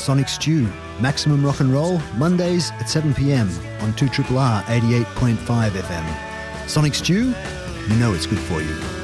Sonic Stew, Maximum Rock and Roll, Mondays at 7 p.m. on 2RRR 88.5 FM. Sonic Stew, you know it's good for you.